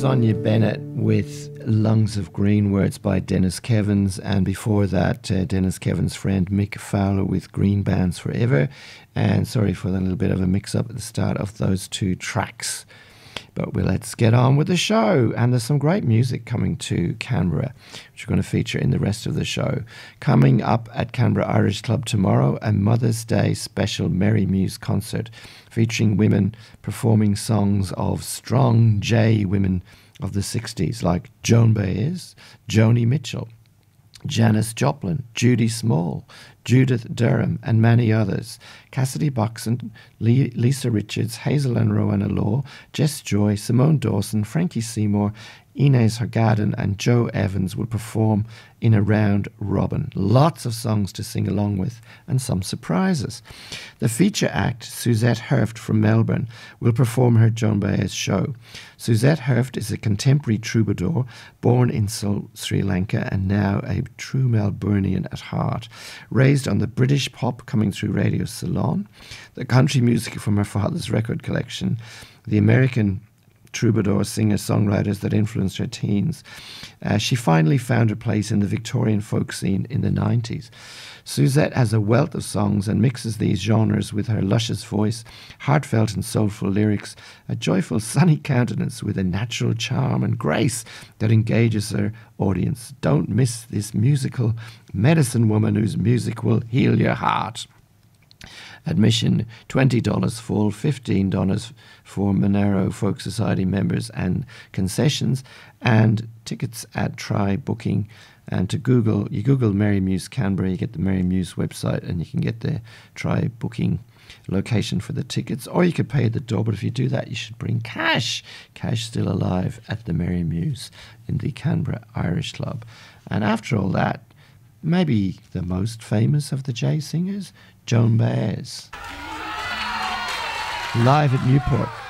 Sonia Bennett with Lungs of Green, words by Dennis Kevins, and before that Dennis Kevins' friend Mick Fowler with Green Bands Forever. And sorry for the little bit of a mix-up at the start of those two tracks. But let's get on with the show. And there's some great music coming to Canberra, which we're going to feature in the rest of the show. Coming up at Canberra Irish Club tomorrow, a Mother's Day special Merry Muse concert featuring women performing songs of strong J women of the 60s like Joan Baez, Joni Mitchell, Janis Joplin, Judy Small, Judith Durham, and many others. Cassidy Buxton, Lisa Richards, Hazel and Rowena Law, Jess Joy, Simone Dawson, Frankie Seymour, Inez Hargaden and Joe Evans will perform in a round robin. Lots of songs to sing along with and some surprises. The feature act, Suzette Herft from Melbourne, will perform her Joan Baez show. Suzette Herft is a contemporary troubadour born in Sri Lanka and now a true Melburnian at heart. Raised on the British pop coming through Radio Ceylon, the country music from her father's record collection, the American troubadour singer-songwriters that influenced her teens. She finally found her place in the Victorian folk scene in the 90s. Suzette has a wealth of songs and mixes these genres with her luscious voice, heartfelt and soulful lyrics, a joyful sunny countenance with a natural charm and grace that engages her audience. Don't miss this musical medicine woman whose music will heal your heart. Admission $20 full, $15 for Monero Folk Society members and concessions, and tickets at Try Booking. And you Google Merry Muse Canberra, you get the Merry Muse website and you can get the Try Booking location for the tickets, or you could pay at the door, but if you do that you should bring cash still alive at the Merry Muse in the Canberra Irish Club. And after all that, maybe the most famous of the J singers, Joan Baez, live at Newport.